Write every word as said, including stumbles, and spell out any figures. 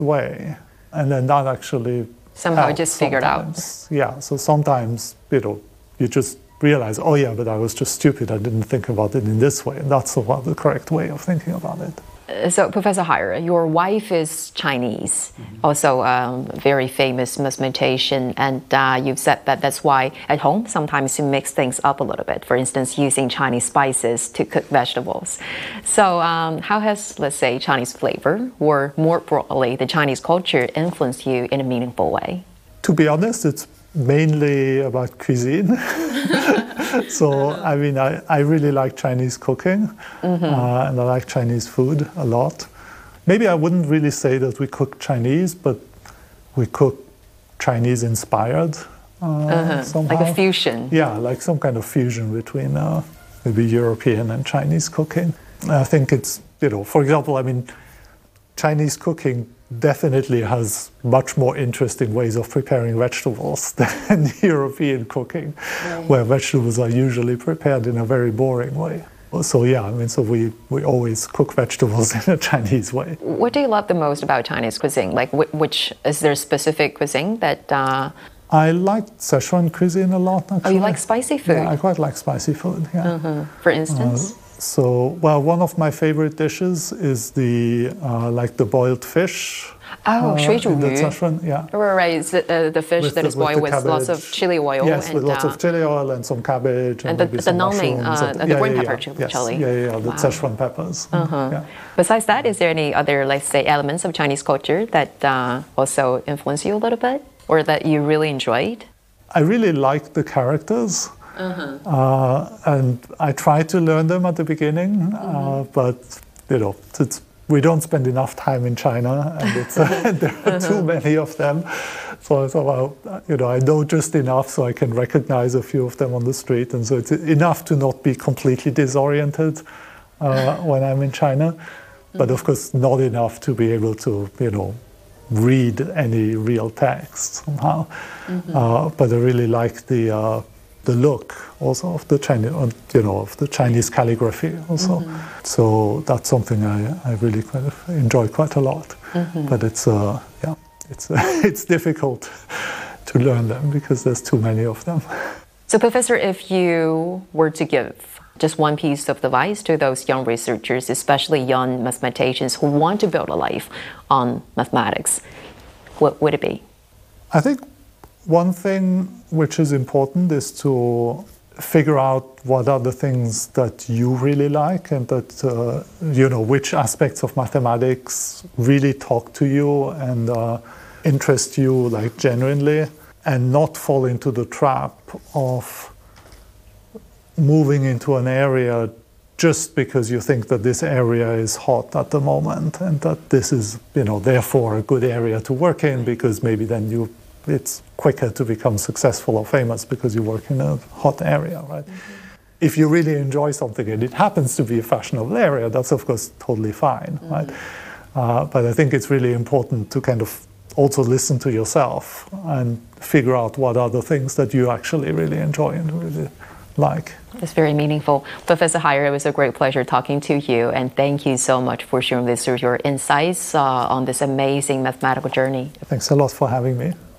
way. And then that actually somehow just figured out. Yeah, so sometimes, you know, you just realize, oh yeah, but I was just stupid. I didn't think about it in this way. And that's the, the correct way of thinking about it. So, Professor Haier, your wife is Chinese, mm-hmm. also um, very famous mathematician, and uh, you've said that that's why at home sometimes you mix things up a little bit. For instance, using Chinese spices to cook vegetables. So, um, how has, let's say, Chinese flavor, or more broadly, the Chinese culture, influenced you in a meaningful way? To be honest, it's mainly about cuisine. So, I mean, I, I really like Chinese cooking, mm-hmm. uh, and I like Chinese food a lot. Maybe I wouldn't really say that we cook Chinese, but we cook Chinese-inspired uh, uh-huh. somehow. Like a fusion. Yeah, like some kind of fusion between uh, maybe European and Chinese cooking. I think it's, you know, for example, I mean, Chinese cooking definitely has much more interesting ways of preparing vegetables than European cooking, right. where vegetables are usually prepared in a very boring way. So yeah, I mean, so we, we always cook vegetables in a Chinese way. What do you love the most about Chinese cuisine? Like, which, is there a specific cuisine that... Uh... I like Szechuan cuisine a lot, actually. Oh, you like spicy food? Yeah, I quite like spicy food, yeah. Uh-huh. For instance? Uh, So, well, one of my favorite dishes is the, uh, like the boiled fish. Oh, uh, 水煮鱼. Yeah. Right, right. It's the, uh, the fish with that the, is boiled with, with lots of chili oil. Yes, and, with lots uh, of chili oil and some cabbage and, and the, maybe the some numbing, mushrooms. uh, and, the yeah, green yeah, pepper yeah. chili. Yes. Yeah, yeah, yeah, the wow. Szechuan peppers. Uh-huh. Yeah. Besides that, is there any other, let's say, elements of Chinese culture that uh, also influence you a little bit, or that you really enjoyed? I really like the characters. Uh-huh. Uh, and I tried to learn them at the beginning, mm-hmm. uh, but you know, it's, we don't spend enough time in China, and it's, uh, there are uh-huh. too many of them. So I thought, well, you know, I know just enough so I can recognize a few of them on the street, and so it's enough to not be completely disoriented uh, when I'm in China, mm-hmm. but of course not enough to be able to, you know, read any real text somehow. Mm-hmm. Uh, but I really like the. Uh, the look also of the Chinese, you know, of the Chinese calligraphy also. Mm-hmm. So that's something I, I really kind of enjoy quite a lot. Mm-hmm. But it's, uh, yeah, it's, uh, it's difficult to learn them because there's too many of them. So, Professor, if you were to give just one piece of advice to those young researchers, especially young mathematicians who want to build a life on mathematics, what would it be? I think one thing which is important is to figure out what are the things that you really like and that, uh, you know, which aspects of mathematics really talk to you and uh, interest you, like, genuinely, and not fall into the trap of moving into an area just because you think that this area is hot at the moment and that this is, you know, therefore a good area to work in because maybe then you it's quicker to become successful or famous because you work in a hot area, right? Mm-hmm. If you really enjoy something and it happens to be a fashionable area, that's of course totally fine, mm-hmm. right? Uh, but I think it's really important to kind of also listen to yourself and figure out what are the things that you actually really enjoy and really like. It's very meaningful. Professor Haier, it was a great pleasure talking to you, and thank you so much for sharing this, your insights uh, on this amazing mathematical journey. Thanks a lot for having me.